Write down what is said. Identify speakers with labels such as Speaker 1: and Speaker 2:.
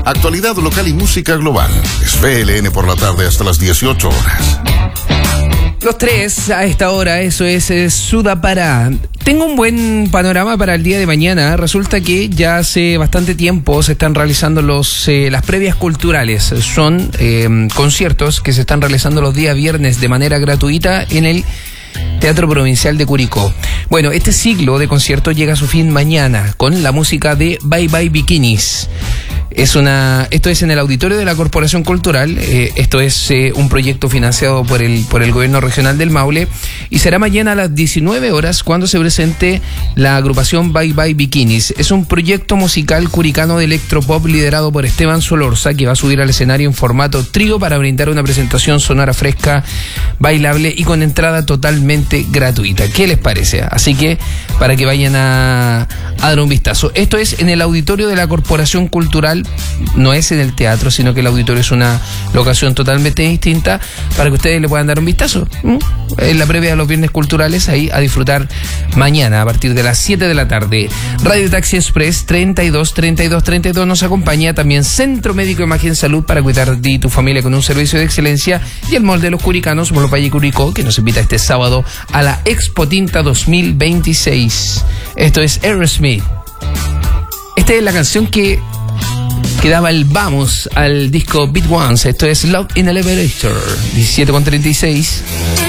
Speaker 1: Actualidad local y música global. Es FLN por la tarde hasta las 18 horas.
Speaker 2: Los tres a esta hora, eso es Sudapará. Tengo un buen panorama para el día de mañana. Resulta que ya hace bastante tiempo se están realizando las previas culturales. Son conciertos que se están realizando los días viernes de manera gratuita en el Teatro Provincial de Curicó. Bueno, este ciclo de conciertos llega a su fin mañana con la música de Bye Bye Bikinis. Esto es en el auditorio de la Corporación Cultural. Esto es un proyecto financiado por el Gobierno Regional del Maule, y será mañana a las 19 horas cuando se presente la agrupación Bye Bye Bikinis. Es un proyecto musical curicano de electropop liderado por Esteban Solorza, que va a subir al escenario en formato trío para brindar una presentación sonora fresca, bailable y con entrada totalmente gratuita. ¿Qué les parece? Así que para que vayan a dar un vistazo. Esto es en el auditorio de la Corporación Cultural. No es en el teatro, sino que el auditorio es una locación totalmente distinta para que ustedes le puedan dar un vistazo. En la previa de los viernes culturales, ahí a disfrutar mañana a partir de las 7 de la tarde. Radio Taxi Express 32 nos acompaña. También Centro Médico Imagen Salud para cuidar de tu familia con un servicio de excelencia. Y el Molde de los Curicanos, Molopayi Curicó, que nos invita este sábado a la Expo Tinta 2026. Esto es Aerosmith. Esta es la canción que daba el vamos al disco Beat Once. Esto es Love in Elevator, 17:36.